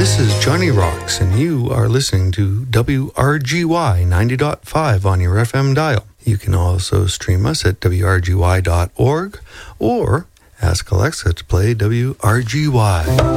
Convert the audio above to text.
This is Johnny Rocks, and you are listening to WRGY 90.5 on your FM dial. You can also stream us at wrgy.org or ask Alexa to play WRGY.